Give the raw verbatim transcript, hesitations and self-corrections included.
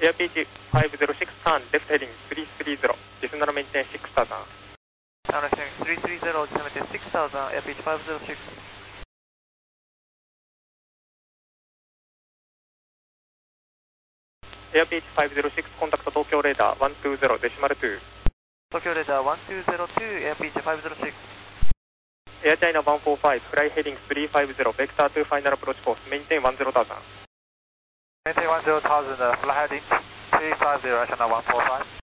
Air Pitch five zero six, turn left heading three three zero, descend and maintain six thousand. Turn left heading three three zero, descend and maintain six thousand, Air Pitch five zero six. Air Pitch five zero six, contact Tokyo Radar one two zero, decimal two. Tokyo Radar one two zero two, Air Pitch five zero six. Air China one four five, fly heading three five zero, vector to final approach course, maintain one zero thousand. Maintain one zero thousand, uh, fly heading three five zero, China one four five.